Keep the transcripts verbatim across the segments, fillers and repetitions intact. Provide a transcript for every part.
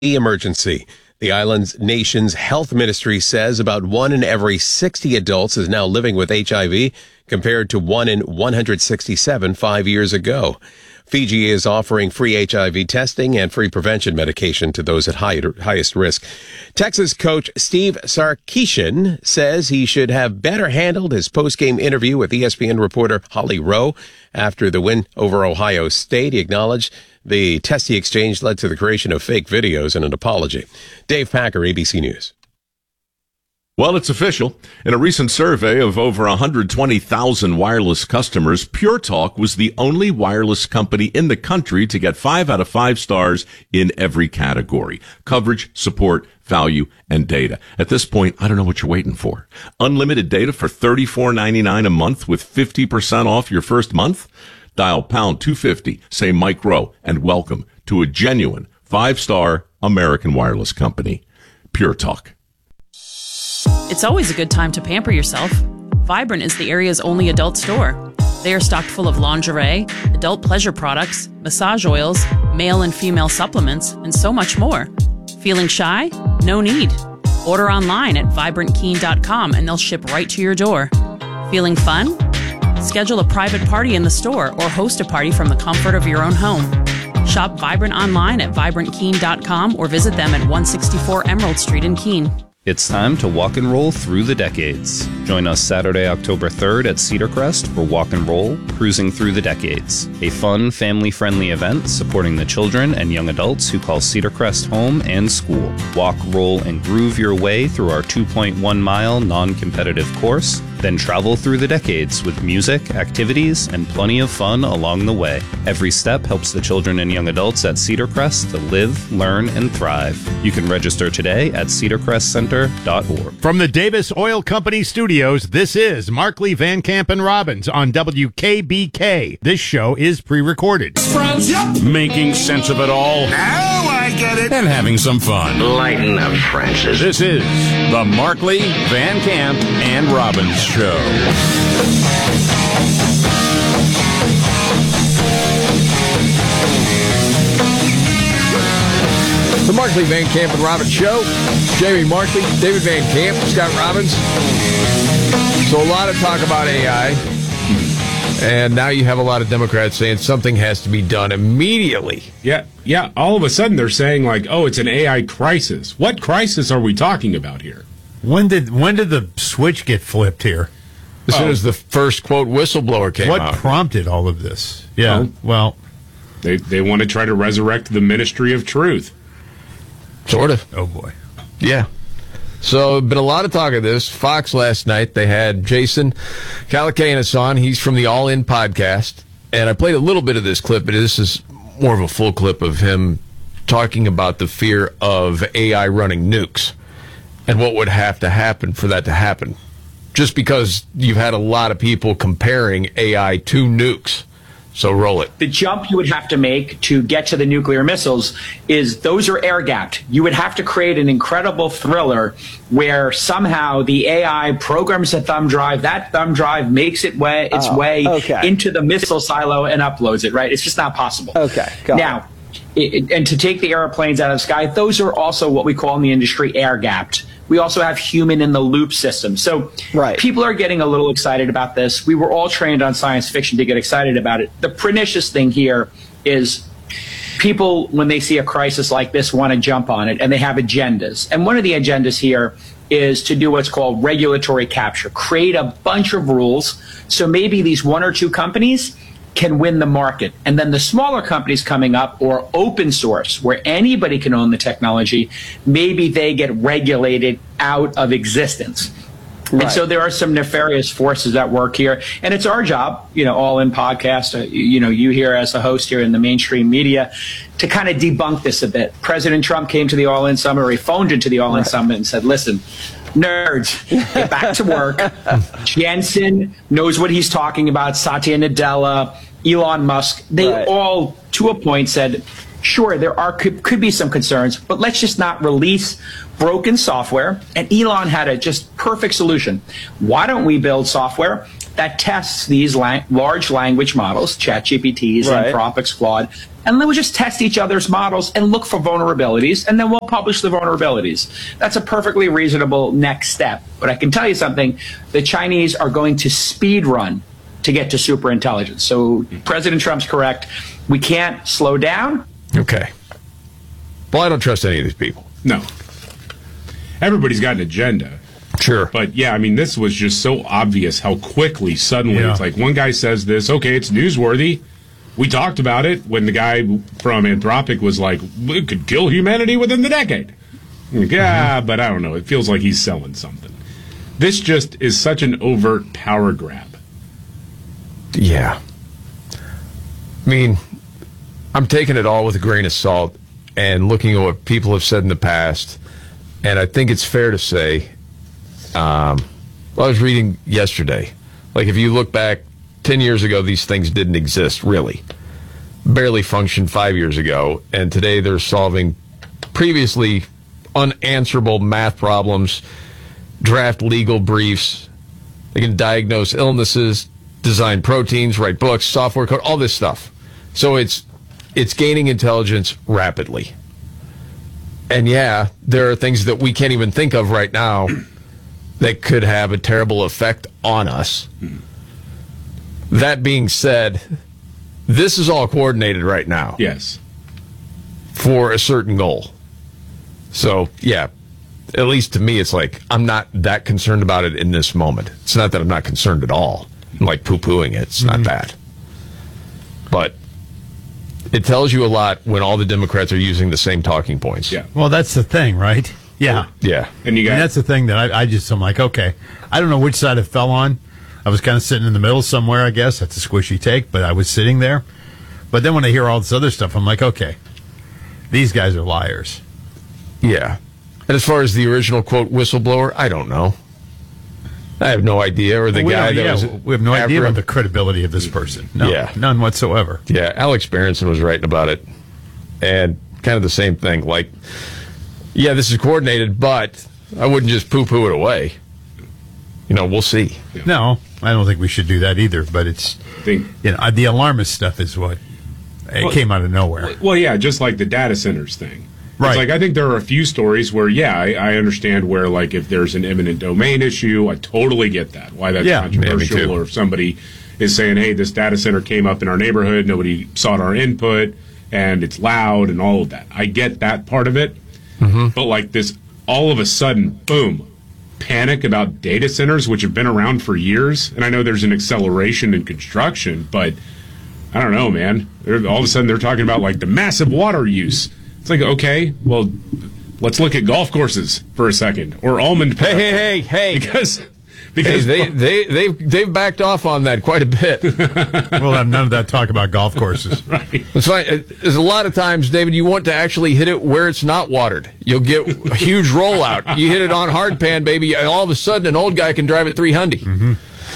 emergency. The island's nation's health ministry says about one in every sixty adults is now living with H I V, compared to one in one hundred sixty-seven five years ago. Fiji is offering free H I V testing and free prevention medication to those at high, highest risk. Texas coach Steve Sarkisian says he should have better handled his post-game interview with E S P N reporter Holly Rowe after the win over Ohio State. He acknowledged the testy exchange led to the creation of fake videos and an apology. Dave Packer, A B C News. Well, it's official. In a recent survey of over one hundred twenty thousand wireless customers, Pure Talk was the only wireless company in the country to get five out of five stars in every category: coverage, support, value, and data. At this point, I don't know what you're waiting for. Unlimited data for thirty-four ninety-nine a month with fifty percent off your first month? Dial pound two fifty, say Mike Rowe, and welcome to a genuine five-star American wireless company, Pure Talk. It's always a good time to pamper yourself. Vibrant is the area's only adult store. They are stocked full of lingerie, adult pleasure products, massage oils, male and female supplements, and so much more. Feeling shy? No need. Order online at vibrant keen dot com and they'll ship right to your door. Feeling fun? Schedule a private party in the store or host a party from the comfort of your own home. Shop Vibrant online at vibrant keen dot com or visit them at one sixty-four Emerald Street in Keene. It's time to walk and roll through the decades. Join us Saturday, October third at Cedar Crest for Walk and Roll, Cruising Through the Decades, a fun, family-friendly event supporting the children and young adults who call Cedar Crest home and school. Walk, roll, and groove your way through our two point one mile non-competitive course, then travel through the decades with music, activities, and plenty of fun along the way. Every step helps the children and young adults at Cedar Crest to live, learn, and thrive. You can register today at cedar crest center dot org. From the Davis Oil Company studios, this is Markley, Van Camp, and Robbins on W K B K. This show is pre-recorded. Friends, yep. Making sense of it all. Now I get it. And having some fun. Lighten up, Francis. This is the Markley, Van Camp, and Robbins Show. The Markley, Van Camp, and Robbins Show. Jamie Markley, David Van Camp, Scott Robbins. So a lot of talk about A I. And now you have a lot of Democrats saying something has to be done immediately. Yeah, yeah. All of a sudden they're saying like, oh, it's an A I crisis. What crisis are we talking about here? When did when did the switch get flipped here? As soon as the first, quote, whistleblower came what out. What prompted all of this? Yeah, well, well they they want to try to resurrect the Ministry of Truth. Sort of. Oh, boy. Yeah. So, been a lot of talk of this. Fox last night, they had Jason Calacanis on. He's from the All In podcast. And I played a little bit of this clip, but this is more of a full clip of him talking about the fear of A I running nukes and what would have to happen for that to happen. Just because you've had a lot of people comparing A I to nukes. So roll it. The jump you would have to make to get to the nuclear missiles is those are air-gapped. You would have to create an incredible thriller where somehow the A I programs a thumb drive, that thumb drive makes it way, its oh, way okay. into the missile silo and uploads it, right? It's just not possible. Okay, got now, it. It, and to take the airplanes out of the sky, those are also what we call in the industry air-gapped. We also have human-in-the-loop systems. So right. people are getting a little excited about this. We were all trained on science fiction to get excited about it. The pernicious thing here is people, when they see a crisis like this, want to jump on it, and they have agendas. And one of the agendas here is to do what's called regulatory capture, create a bunch of rules. So maybe these one or two companies can win the market. And then the smaller companies coming up, or open source, where anybody can own the technology, maybe they get regulated out of existence. Right. And so there are some nefarious forces at work here. And it's our job, you know, All In podcast, uh, you know, you here as a host here in the mainstream media, to kind of debunk this a bit. President Trump came to the All In Summit, or he phoned into the All In right. Summit and said, listen, nerds, get back to work. Jensen knows what he's talking about. Satya Nadella, Elon Musk, they right. all, to a point, said, sure, there are could, could be some concerns, but let's just not release broken software. And Elon had a just perfect solution. Why don't we build software that tests these lang- large language models, ChatGPTs, Right. Anthropic's, Claude, and then we just test each other's models and look for vulnerabilities, and then we'll publish the vulnerabilities. That's a perfectly reasonable next step. But I can tell you something, the Chinese are going to speed run to get to superintelligence. So President Trump's correct. We can't slow down. Okay. Well, I don't trust any of these people. No. Everybody's got an agenda. Sure. But yeah, I mean, this was just so obvious how quickly, suddenly, Yeah. it's like one guy says this, okay, it's newsworthy. We talked about it when the guy from Anthropic was like, it could kill humanity within the decade. I'm like, yeah, Mm-hmm. but I don't know. It feels like he's selling something. This just is such an overt power grab. Yeah. I mean, I'm taking it all with a grain of salt and looking at what people have said in the past. And I think it's fair to say, um, well, I was reading yesterday, like if you look back ten years ago, these things didn't exist, really. Barely functioned five years ago. And today they're solving previously unanswerable math problems, draft legal briefs. They can diagnose illnesses, design proteins, write books, software code, all this stuff. So it's it's gaining intelligence rapidly. And yeah, there are things that we can't even think of right now that could have a terrible effect on us. That being said, this is all coordinated right now. Yes. For a certain goal. So, yeah, at least to me, it's like, I'm not that concerned about it in this moment. It's not that I'm not concerned at all. I'm like poo-pooing it. It's not that. But it tells you a lot when all the Democrats are using the same talking points. Yeah. Well, that's the thing, right? Yeah. Yeah. And you got And that's the thing that I, I just, I'm like, okay, I don't know which side it fell on. I was kind of sitting in the middle somewhere, I guess. That's a squishy take, but I was sitting there. But then when I hear all this other stuff, I'm like, okay, these guys are liars. Yeah. And as far as the original, quote, whistleblower, I don't know. I have no idea. Or the we guy don't- that yeah, was we have no idea after about him. the credibility of this person. No, Yeah. none whatsoever. Yeah, Alex Berenson was writing about it. And kind of the same thing. Like, yeah, this is coordinated, but I wouldn't just poo-poo it away. You know, we'll see. No, I don't think we should do that either. But it's, think, you know, the alarmist stuff is what it Well- came out of nowhere. Well, yeah, just like the data centers thing. Right. It's like, I think there are a few stories where, yeah, I, I understand where, like, if there's an eminent domain issue, I totally get that. Why that's Yeah. controversial, Yeah, me too. or if somebody is saying, hey, this data center came up in our neighborhood, nobody sought our input, and it's loud and all of that. I get that part of it. Mm-hmm. But, like, this all of a sudden, boom, panic about data centers, which have been around for years. And I know there's an acceleration in construction, but I don't know, man. They're, all of a sudden, they're talking about, like, the massive water use. It's like, okay, well, let's look at golf courses for a second, or almond. Hey, hey, hey, hey! Because Hey, because they they they've they've backed off on that quite a bit. We'll have none of that talk about golf courses. right. It's fine. There's a lot of times, David, you want to actually hit it where it's not watered. You'll get a huge rollout. You hit it on hard pan, baby. All of a sudden, an old guy can drive at three hundred. Mm-hmm.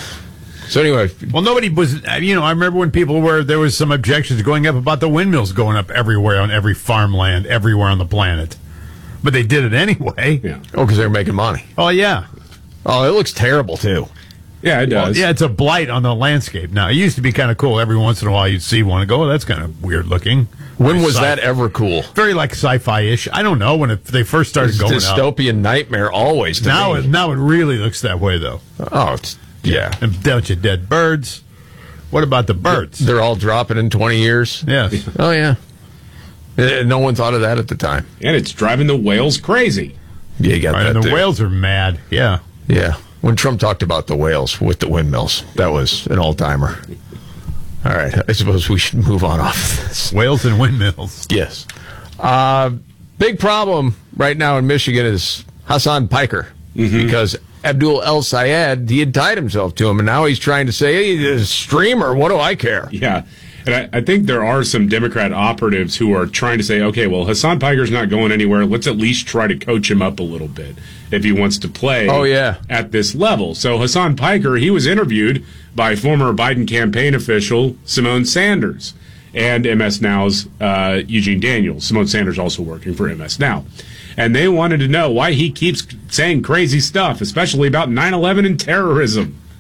So anyway, Well, nobody was, you know, I remember when people were, there was some objections going up about the windmills going up everywhere on every farmland, everywhere on the planet. But they did it anyway. Yeah, oh, because they're making money. Oh, yeah. Oh, it looks terrible too. yeah, it does. Yeah, it's a blight on the landscape. Now, it used to be kind of cool. Every once in a while, you'd see one and go, oh, that's kind of weird looking. When was Sci- that ever cool? Very like sci-fi-ish. I don't know when it, they first started It's going up. dystopian nightmare always. To Now me. it, now it really looks that way, though. oh, it's, yeah. And a bunch of dead birds. What about the birds? They're all dropping in twenty years. Yes. Oh yeah. Eh, No one thought of that at the time. And it's driving the whales crazy. Yeah, you got Right, that. and the too. whales are mad. Yeah. Yeah. When Trump talked about the whales with the windmills, that was an all-timer. All right. I suppose we should move on off of this. Whales and windmills. Yes. Uh, big problem right now in Michigan is Hassan Piker. Because Abdul El Sayed, he had tied himself to him, and now he's trying to say, hey, he's a streamer. What do I care? Yeah. And I, I think there are some Democrat operatives who are trying to say, okay, well, Hassan Piker's not going anywhere. Let's at least try to coach him up a little bit if he wants to play Oh, yeah. at this level. So Hassan Piker, he was interviewed by former Biden campaign official Simone Sanders and M S Now's uh, Eugene Daniels. Simone Sanders also working for M S Now. And they wanted to know why he keeps saying crazy stuff, especially about nine eleven and terrorism.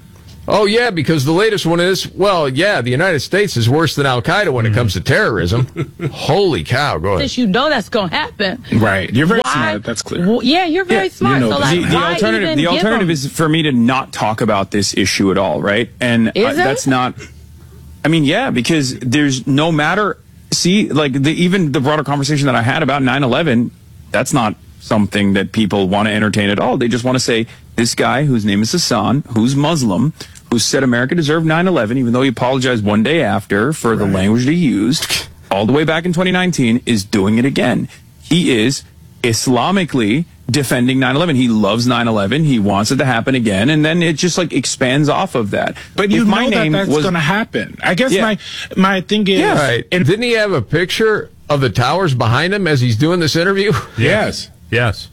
Oh, yeah, because the latest one is, well, yeah, the United States is worse than Al-Qaeda when it comes to terrorism. Holy cow, go ahead. Since you know that's going to happen. Right. You're very why, smart. That's clear. Well, yeah, you're very yeah, smart. You know, so, like, the, the why alternative, even the give alternative them? is for me to not talk about this issue at all, right? And Is uh, it? that's not, I mean, yeah, because there's no matter, see, like the, even the broader conversation that I had about nine eleven, that's not something that people want to entertain at all. They just want to say, this guy whose name is Hassan, who's Muslim, who said America deserved nine eleven, even though he apologized one day after for right. the language that he used, all the way back in twenty nineteen, is doing it again. He is Islamically defending nine eleven. He loves nine eleven. He wants it to happen again, and then it just like expands off of that. But you if my know name that that's was, going to happen. I guess yeah. my my thing is, yeah, right. And didn't he have a picture of the towers behind him as he's doing this interview? Yes. Yes.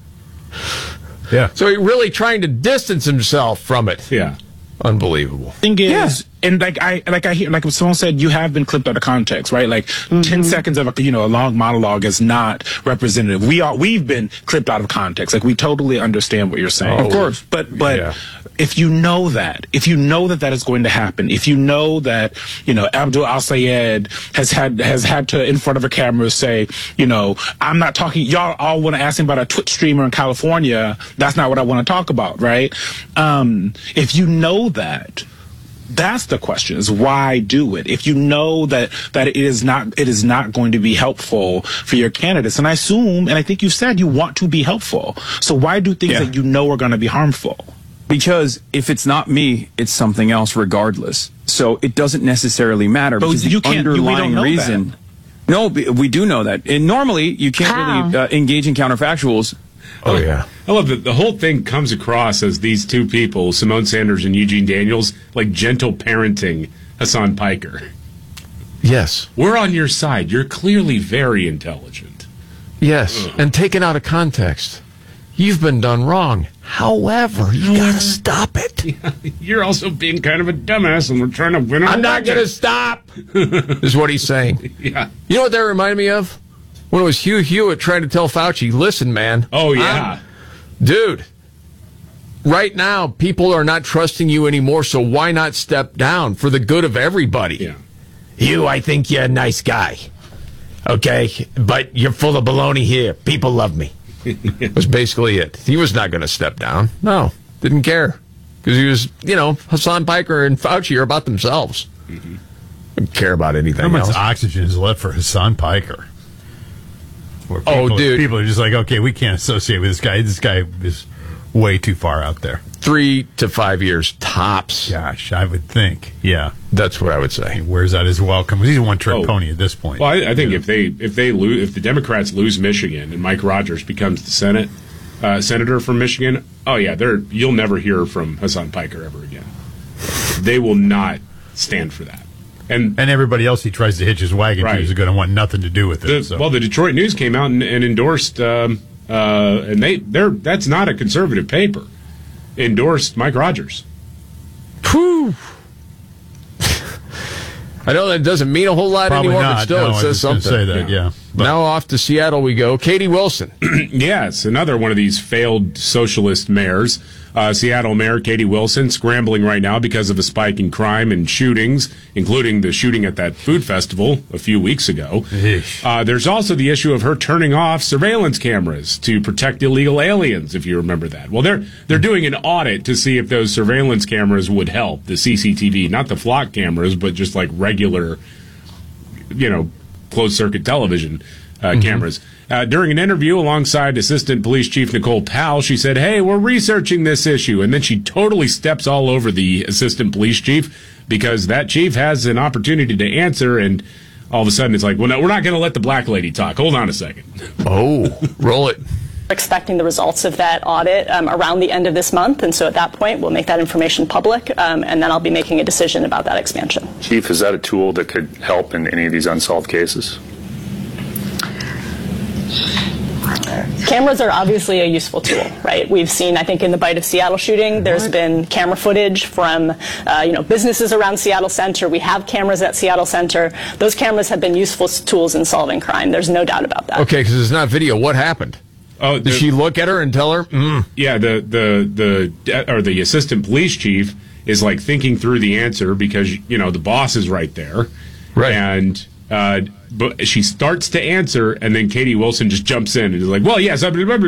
Yeah. So he's really trying to distance himself from it. Yeah. Unbelievable. Thing is, yeah. and like I like I hear like someone said, you have been clipped out of context, right? Like mm-hmm. ten seconds of a, you know a long monologue is not representative. We are we've been clipped out of context. Like we totally understand what you're saying, oh, of course. But but yeah. if you know that, if you know that that is going to happen, if you know that you know Abdul Al Sayed has had has had to in front of a camera say, you know, I'm not talking. Y'all all want to ask him about a Twitch streamer in California. That's not what I want to talk about, right? Um, if you know that. That's the question: is why do it? If you know that that it is not it is not going to be helpful for your candidates, and I assume, and I think you said you want to be helpful. So why do things yeah. that you know are going to be harmful? Because if it's not me, it's something else, regardless. So it doesn't necessarily matter. But because you the can't. underlying We don't know reason. That. No, we do know that. And normally, you can't How? really uh, engage in counterfactuals. Oh, yeah. I love that the whole thing comes across as these two people, Simone Sanders and Eugene Daniels, like gentle parenting Hassan Piker. Yes. We're on your side. You're clearly very intelligent. Yes, Ugh. and taken out of context. You've been done wrong. However, you gotta stop it. Yeah, you're also being kind of a dumbass, and we're trying to win. I'm not gonna stop. Is what he's saying. Yeah. You know what that reminded me of? When it was Hugh Hewitt trying to tell Fauci, listen, man. Oh, yeah. I'm, dude, right now, people are not trusting you anymore, so why not step down for the good of everybody? Yeah. You, I think you're a nice guy. Okay? But you're full of baloney here. People love me. That was basically it. He was not going to step down. No, didn't care. Because he was, you know, Hassan Piker and Fauci are about themselves. Mm-hmm. Didn't care about anything How much else. oxygen is left for Hassan Piker? People, oh, dude. People are just like, okay, we can't associate with this guy. This guy is way too far out there. Three to five years tops. Gosh, I would think. Yeah. That's what I would say. He wears out his welcome. He's a one-trick oh. pony at this point. Well, I, I think yeah. if they if they lose, if the Democrats lose Michigan and Mike Rogers becomes the Senate uh, senator from Michigan, oh yeah, they're you'll never hear from Hassan Piker ever again. They will not stand for that. And, and everybody else he tries to hitch his wagon right. to is going to want nothing to do with it. The, so. Well, the Detroit News came out and, and endorsed, um, uh, and they they're that's not a conservative paper. Endorsed Mike Rogers. Whew. I know that doesn't mean a whole lot Probably anymore, not. but still no, it says something. Say that, yeah. yeah. Now off to Seattle we go. Katie Wilson. Yes, another one of these failed socialist mayors. Uh, Seattle Mayor Katie Wilson scrambling right now because of a spike in crime and shootings, including the shooting at that food festival a few weeks ago. Uh, there's also the issue of her turning off surveillance cameras to protect illegal aliens, if you remember that. Well, they're they're doing an audit to see if those surveillance cameras would help, the C C T V, not the flock cameras, but just like regular, you know, closed-circuit television uh, mm-hmm. cameras. Uh, during an interview alongside Assistant Police Chief Nicole Powell, she said, hey, we're researching this issue. And then she totally steps all over the Assistant Police Chief because that chief has an opportunity to answer. And all of a sudden it's like, well, no, we're not going to let the black lady talk. Hold on a second. Oh, roll it. Expecting the results of that audit um, around the end of this month. And so at that point, we'll make that information public. Um, and then I'll be making a decision about that expansion. Chief, is that a tool that could help in any of these unsolved cases? Cameras are obviously a useful tool, right? We've seen, I think, in the Bite of Seattle shooting, there's been camera footage from, uh, you know, businesses around Seattle Center. We have cameras at Seattle Center. Those cameras have been useful tools in solving crime. There's no doubt about that. Okay, because it's not video. What happened? Oh, did she look at her and tell her? Mm. Yeah, the the the or the assistant police chief is like thinking through the answer because, you know, the boss is right there. Right. And, uh, but she starts to answer, and then Katie Wilson just jumps in and is like, well, yes,